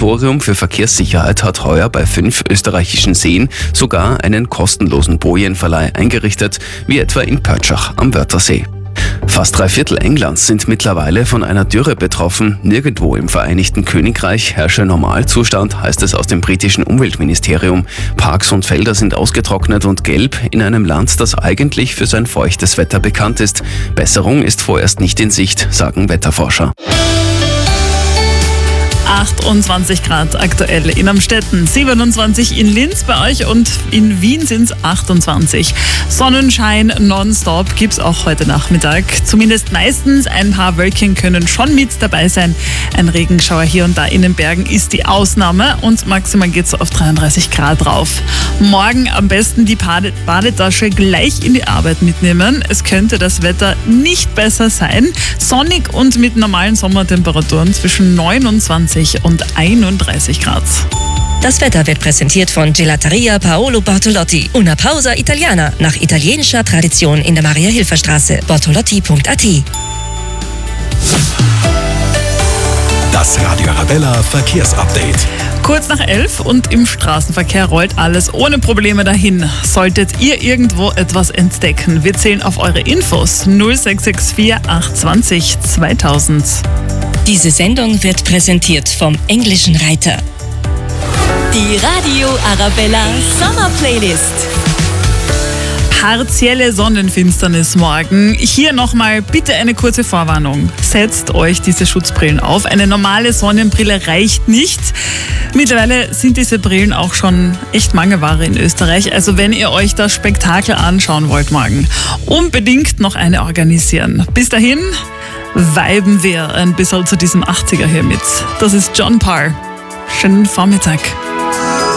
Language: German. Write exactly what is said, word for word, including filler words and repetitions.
Forum für Verkehrssicherheit hat heuer bei fünf österreichischen Seen sogar einen kostenlosen Bojenverleih eingerichtet, wie etwa in Pörtschach am Wörthersee. Fast drei Viertel Englands sind mittlerweile von einer Dürre betroffen. Nirgendwo im Vereinigten Königreich herrsche Normalzustand, heißt es aus dem britischen Umweltministerium. Parks und Felder sind ausgetrocknet und gelb in einem Land, das eigentlich für sein feuchtes Wetter bekannt ist. Besserung ist vorerst nicht in Sicht, sagen Wetterforscher. achtundzwanzig Grad aktuell in Amstetten, siebenundzwanzig in Linz bei euch und in Wien sind es achtundzwanzig. Sonnenschein nonstop gibt es auch heute Nachmittag. Zumindest meistens, ein paar Wölkchen können schon mit dabei sein. Ein Regenschauer hier und da in den Bergen ist die Ausnahme und maximal geht es auf dreiunddreißig Grad rauf. Morgen am besten die Bade- Badetasche gleich in die Arbeit mitnehmen. Es könnte das Wetter nicht besser sein. Sonnig und mit normalen Sommertemperaturen zwischen neunundzwanzig und einunddreißig Grad. Das Wetter wird präsentiert von Gelateria Paolo Bortolotti. Una pausa italiana nach italienischer Tradition in der Maria-Hilfer-Straße. bortolotti punkt a t. Das Radio Arabella Verkehrsupdate. Kurz nach elf und im Straßenverkehr rollt alles ohne Probleme dahin. Solltet ihr irgendwo etwas entdecken, wir zählen auf eure Infos. null sechs sechs vier acht zwei null zweitausend. Diese Sendung wird präsentiert vom Englischen Reiter. Die Radio Arabella Sommer Playlist. Partielle Sonnenfinsternis morgen. Hier nochmal bitte eine kurze Vorwarnung. Setzt euch diese Schutzbrillen auf. Eine normale Sonnenbrille reicht nicht. Mittlerweile sind diese Brillen auch schon echt Mangelware in Österreich. Also wenn ihr euch das Spektakel anschauen wollt morgen, unbedingt noch eine organisieren. Bis dahin viben wir ein bisschen zu diesem achtziger hier mit. Das ist John Parr. Schönen Vormittag.